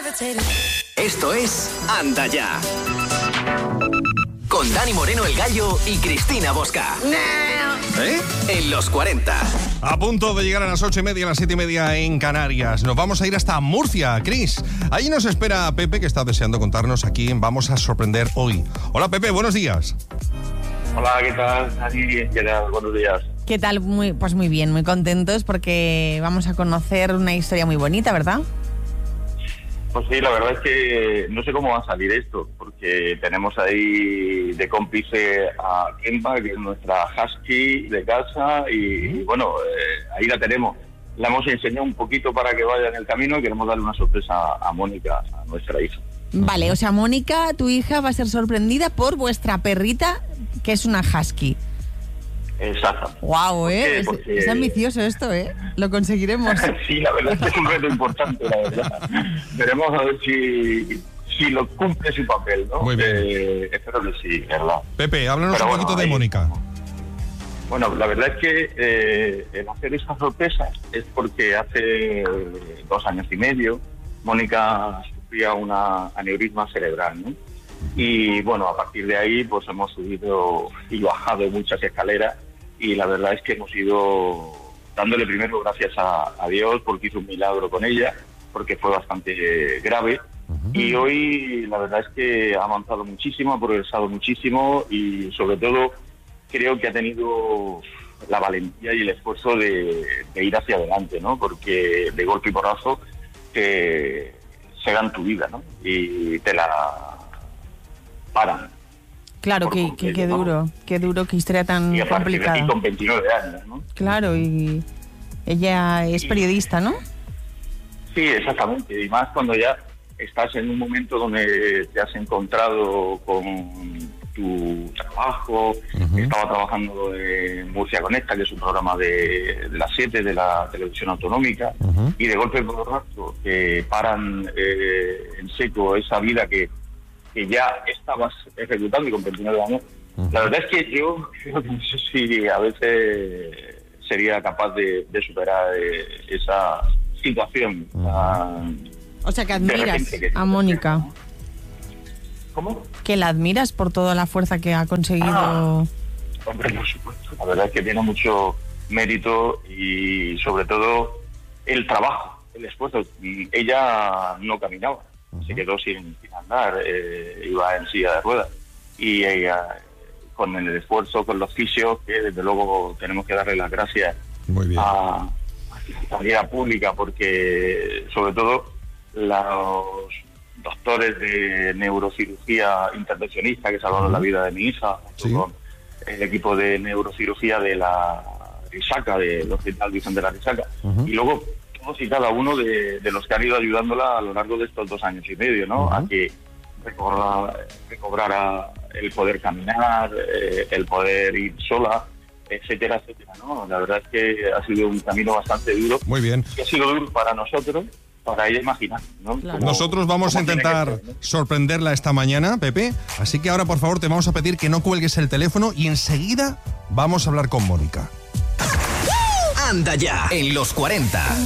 Esto es Anda Ya. Con Dani Moreno el Gallo y Cristina Bosca. En los 40. A punto de llegar a las 8:30, a las 7:30 en Canarias. Nos vamos a ir hasta Murcia, Cris. Allí nos espera Pepe, que está deseando contarnos a quién vamos a sorprender hoy. Hola, Pepe, buenos días. Hola, ¿qué tal? ¿Qué tal? Buenos días. ¿Qué tal? Muy bien, muy contentos porque vamos a conocer una historia muy bonita, ¿verdad? Pues sí, la verdad es que no sé cómo va a salir esto, porque tenemos ahí de cómplice a Kempa, que es nuestra husky de casa, y bueno, ahí la tenemos. La hemos enseñado un poquito para que vaya en el camino y queremos darle una sorpresa a Mónica, a nuestra hija. Vale, o sea, Mónica, tu hija, va a ser sorprendida por vuestra perrita, que es una husky. Exacto. Guau, Porque... Es ambicioso esto, Lo conseguiremos. Sí, la verdad es que es un reto importante, la verdad. Veremos a ver si lo cumple su papel, ¿no? Muy bien. Espero que sí, ¿verdad? Pepe, háblanos un poquito de Mónica. Bueno, la verdad es que el hacer esta sorpresa es porque hace 2 años y medio Mónica sufría una aneurisma cerebral, ¿no? Y bueno, a partir de ahí pues hemos subido y bajado muchas escaleras y la verdad es que hemos ido dándole primero gracias a Dios porque hizo un milagro con ella, porque fue bastante grave. Y hoy la verdad es que ha avanzado muchísimo, ha progresado muchísimo y sobre todo creo que ha tenido la valentía y el esfuerzo de ir hacia adelante, ¿no? Porque de golpe y porrazo se dan tu vida, ¿no? Y te la paran. Claro, qué duro, qué historia tan y a partir complicada. de aquí con 29 años, ¿no? Claro, y ella es periodista, ¿no? Sí, exactamente, y más cuando ya estás en un momento donde te has encontrado con tu trabajo. Estaba trabajando en Murcia Conecta, que es un programa de las 7 de la televisión autonómica, y de golpe por rato que paran en seco esa vida que ya estabas ejecutando y con 29 años. La verdad es que yo creo que no sé si a veces sería capaz de superar esa situación. O sea, que admiras a Mónica. ¿No? ¿Cómo? Que la admiras por toda la fuerza que ha conseguido. Hombre, por supuesto. La verdad es que tiene mucho mérito y sobre todo el trabajo, el esfuerzo. Ella no caminaba, se quedó sin andar, iba en silla de ruedas. Y ella, con el esfuerzo, con los fisios, que desde luego tenemos que darle las gracias a la sanidad pública, porque sobre todo los doctores de neurocirugía intervencionista que salvaron la vida de mi hija, con el equipo de neurocirugía de la Risaca, del Hospital Virgen de la Risaca, y luego todos y cada uno de los que han ido ayudándola a lo largo de estos 2 años y medio, ¿no? A que recobrara el poder caminar, el poder ir sola, etcétera, etcétera, ¿no? La verdad es que ha sido un camino bastante duro. Muy bien. Que ha sido duro para nosotros, para ella imaginar, ¿no? Claro. Nosotros vamos a intentar sorprenderla esta mañana, Pepe. Así que ahora, por favor, te vamos a pedir que no cuelgues el teléfono y enseguida vamos a hablar con Mónica. Anda Ya en los 40.